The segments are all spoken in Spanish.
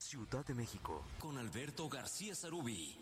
Ciudad de México, con Alberto García Sarubí.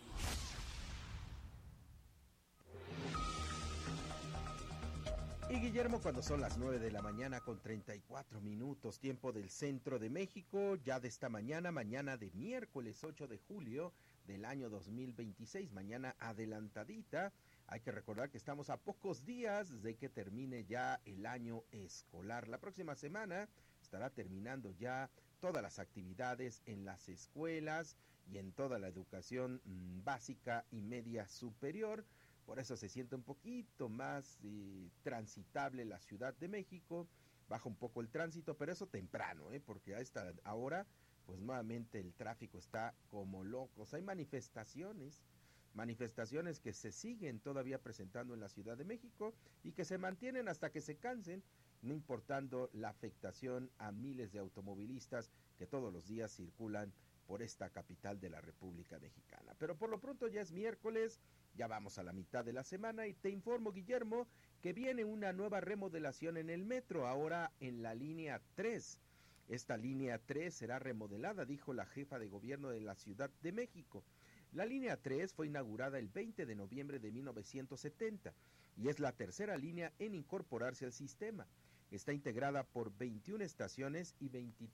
Y Guillermo, cuando son las 9 de la mañana con 34 minutos, tiempo del centro de México, ya de esta mañana de miércoles 8 de julio del año 2026, mañana adelantadita. Hay que recordar que estamos a pocos días de que termine ya el año escolar. La próxima semana estará terminando ya todas las actividades en las escuelas y en toda la educación básica y media superior. Por eso se siente un poquito más transitable la Ciudad de México, baja un poco el tránsito, pero eso temprano, porque a esta hora, pues nuevamente el tráfico está como locos. Hay manifestaciones que se siguen todavía presentando en la Ciudad de México y que se mantienen hasta que se cansen, no importando la afectación a miles de automovilistas que todos los días circulan por esta capital de la República Mexicana. Pero por lo pronto ya es miércoles, ya vamos a la mitad de la semana y te informo, Guillermo, que viene una nueva remodelación en el metro, ahora en la línea 3. Esta línea 3 será remodelada, dijo la jefa de gobierno de la Ciudad de México. La línea 3 fue inaugurada el 20 de noviembre de 1970 y es la tercera línea en incorporarse al sistema. Está integrada por 21 estaciones y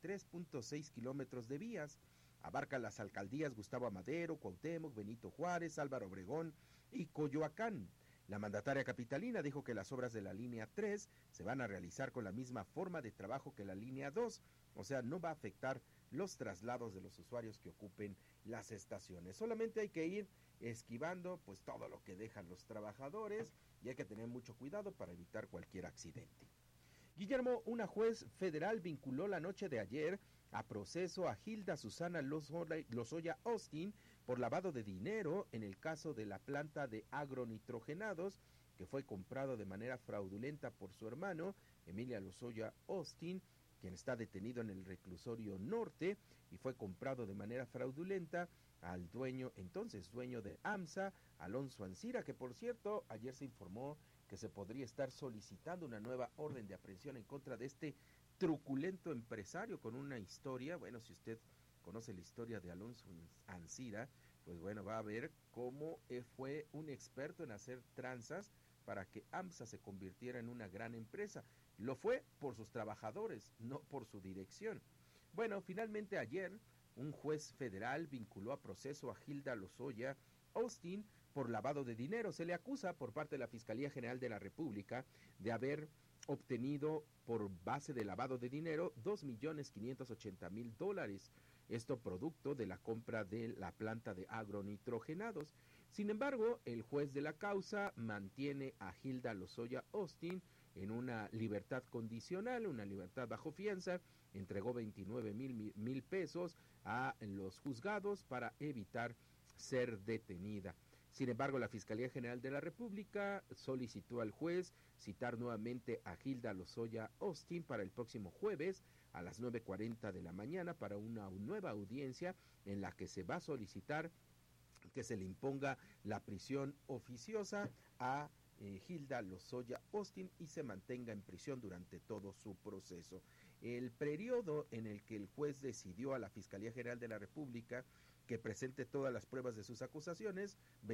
23.6 kilómetros de vías. Abarca las alcaldías Gustavo Amadero, Cuauhtémoc, Benito Juárez, Álvaro Obregón y Coyoacán. La mandataria capitalina dijo que las obras de la línea 3 se van a realizar con la misma forma de trabajo que la línea 2, o sea, no va a afectar los traslados de los usuarios que ocupen las estaciones. Solamente hay que ir esquivando pues todo lo que dejan los trabajadores y hay que tener mucho cuidado para evitar cualquier accidente. Guillermo, una juez federal vinculó la noche de ayer a proceso a Hilda Susana Lozoya Austin por lavado de dinero en el caso de la planta de agronitrogenados que fue comprado de manera fraudulenta por su hermano, Emilio Lozoya Austin, quien está detenido en el reclusorio norte y fue comprado de manera fraudulenta al entonces dueño de AMSA, Alonso Ancira, que por cierto ayer se informó que se podría estar solicitando una nueva orden de aprehensión en contra de este truculento empresario con una historia. Bueno, si usted conoce la historia de Alonso Ancira, pues bueno, va a ver cómo fue un experto en hacer tranzas para que AMSA se convirtiera en una gran empresa. Lo fue por sus trabajadores, no por su dirección. Bueno, finalmente ayer un juez federal vinculó a proceso a Hilda Lozoya Austin por lavado de dinero. Se le acusa por parte de la Fiscalía General de la República de haber obtenido por base de lavado de dinero $2.580.000. Esto producto de la compra de la planta de agronitrogenados. Sin embargo, el juez de la causa mantiene a Hilda Lozoya Austin en una libertad condicional, una libertad bajo fianza. Entregó 29,000 pesos a los juzgados para evitar ser detenida. Sin embargo, la Fiscalía General de la República solicitó al juez citar nuevamente a Hilda Lozoya Austin para el próximo jueves a las 9:40 de la mañana para una nueva audiencia en la que se va a solicitar que se le imponga la prisión oficiosa a Hilda Lozoya Austin y se mantenga en prisión durante todo su proceso. El periodo en el que el juez decidió a la Fiscalía General de la República que presente todas las pruebas de sus acusaciones